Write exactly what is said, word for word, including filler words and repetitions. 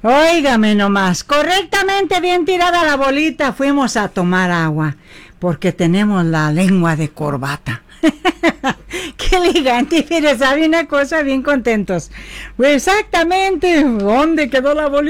Óigame nomás, correctamente bien tirada la bolita, fuimos a tomar agua, porque tenemos la lengua de corbata. Qué elegante, pero sabe una cosa, bien contentos. Pues exactamente, ¿dónde quedó la bolita?